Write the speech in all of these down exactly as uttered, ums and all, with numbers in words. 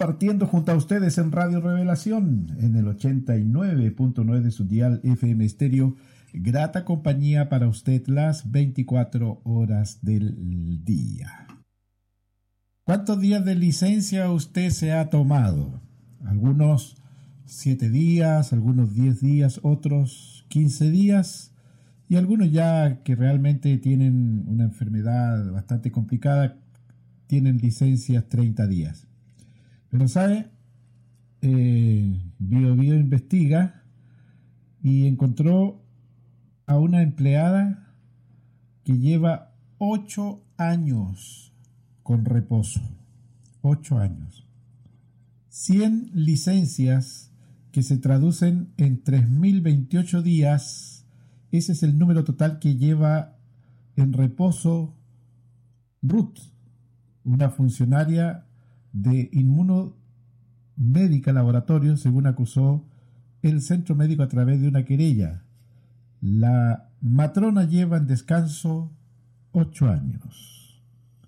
compartiendo junto a ustedes en Radio Revelación, en el ochenta y nueve punto nueve de su dial F M estéreo. Grata compañía para usted las veinticuatro horas del día. ¿Cuántos días de licencia usted se ha tomado? Algunos siete días, algunos diez días, otros quince días y algunos ya que realmente tienen una enfermedad bastante complicada tienen licencias treinta días. Pero sabe, eh, Bio Bio investiga y encontró a una empleada que lleva ocho años con reposo. Ocho años. cien licencias que se traducen en tres mil veintiocho días. Ese es el número total que lleva en reposo Ruth, una funcionaria de Inmunomédica Laboratorio, según acusó el centro médico a través de una querella. La matrona lleva en descanso ocho años.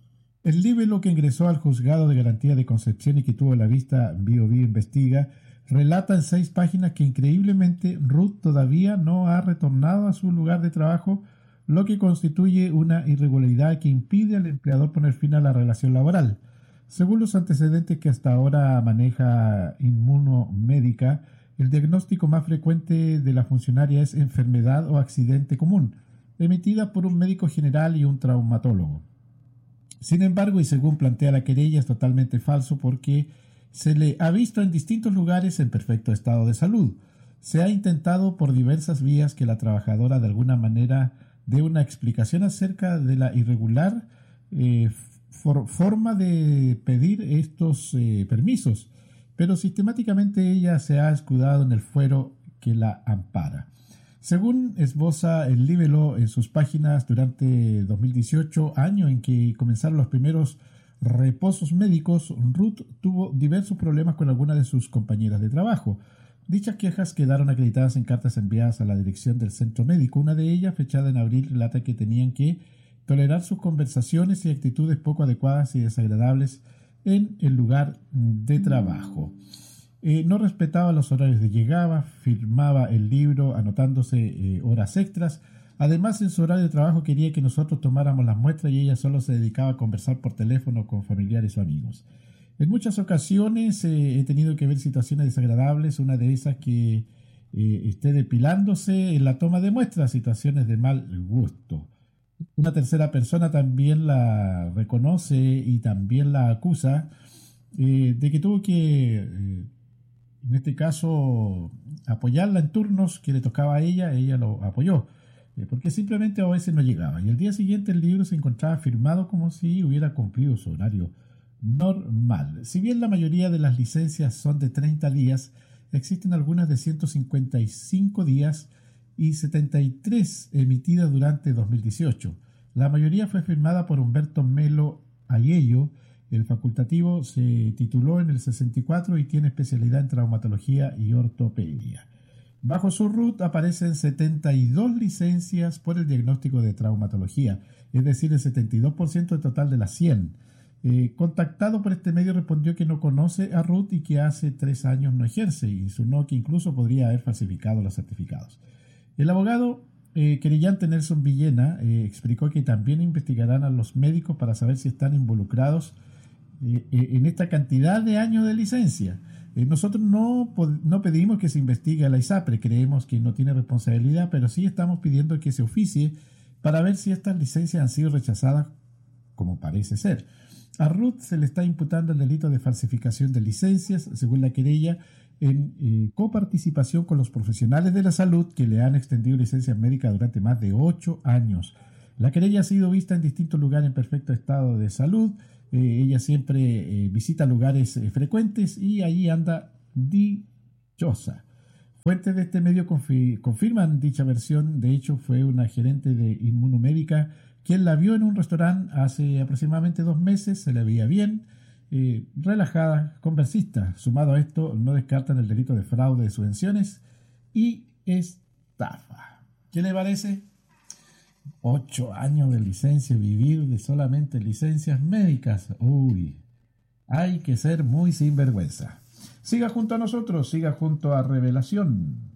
El libelo que ingresó al juzgado de garantía de Concepción y que tuvo la vista Bio Bio investiga relata en seis páginas que increíblemente Ruth todavía no ha retornado a su lugar de trabajo, lo que constituye una irregularidad que impide al empleador poner fin a la relación laboral. Según los antecedentes que hasta ahora maneja Inmunomédica, el diagnóstico más frecuente de la funcionaria es enfermedad o accidente común, emitida por un médico general y un traumatólogo. Sin embargo, y según plantea la querella, es totalmente falso porque se le ha visto en distintos lugares en perfecto estado de salud. Se ha intentado por diversas vías que la trabajadora de alguna manera dé una explicación acerca de la irregular eh, for, forma de pedir estos eh, permisos, pero sistemáticamente ella se ha escudado en el fuero que la ampara. Según esboza el libelo en sus páginas, durante dos mil dieciocho, año en que comenzaron los primeros reposos médicos, Ruth tuvo diversos problemas con algunas de sus compañeras de trabajo. Dichas quejas quedaron acreditadas en cartas enviadas a la dirección del centro médico. Una de ellas, fechada en abril, relata que tenían que tolerar sus conversaciones y actitudes poco adecuadas y desagradables en el lugar de trabajo. Eh, no respetaba los horarios de llegada, firmaba el libro anotándose eh, horas extras. Además, en su horario de trabajo quería que nosotros tomáramos las muestras y ella solo se dedicaba a conversar por teléfono con familiares o amigos. En muchas ocasiones eh, he tenido que ver situaciones desagradables, una de esas que eh, esté depilándose en la toma de muestras, situaciones de mal gusto. Una tercera persona también la reconoce y también la acusa eh, de que tuvo que, eh, en este caso, apoyarla en turnos que le tocaba a ella, ella lo apoyó, eh, porque simplemente a veces no llegaba. Y el día siguiente el libro se encontraba firmado como si hubiera cumplido su horario normal. Si bien la mayoría de las licencias son de treinta días, existen algunas de ciento cincuenta y cinco días y setenta y tres emitidas durante dos mil dieciocho. La mayoría fue firmada por Humberto Melo Aiello. El facultativo se tituló en el sesenta y cuatro y tiene especialidad en traumatología y ortopedia. Bajo su root aparecen setenta y dos licencias por el diagnóstico de traumatología, es decir, el setenta y dos por ciento del total de las cien. Eh, contactado por este medio respondió que no conoce a Ruth y que hace tres años no ejerce, y insinuó que incluso podría haber falsificado los certificados. El abogado eh, querellante Nelson Villena eh, explicó que también investigarán a los médicos para saber si están involucrados eh, eh, en esta cantidad de años de licencia. Eh, nosotros no, no pedimos que se investigue a la ISAPRE, creemos que no tiene responsabilidad, pero sí estamos pidiendo que se oficie para ver si estas licencias han sido rechazadas, como parece ser. A Ruth se le está imputando el delito de falsificación de licencias, según la querella, en eh, coparticipación con los profesionales de la salud que le han extendido licencias médicas durante más de ocho años. La querella ha sido vista en distintos lugares en perfecto estado de salud. Eh, ella siempre eh, visita lugares eh, frecuentes y allí anda dichosa. Fuentes de este medio confi- confirman dicha versión. De hecho, fue una gerente de Inmunomédica quien la vio en un restaurante hace aproximadamente dos meses. Se le veía bien, eh, relajada, conversista. Sumado a esto, no descartan el delito de fraude de subvenciones y estafa. ¿Qué le parece? Ocho años de licencia, vivir de solamente licencias médicas. Uy, Hay que ser muy sinvergüenza. Siga junto a nosotros, siga junto a Revelación.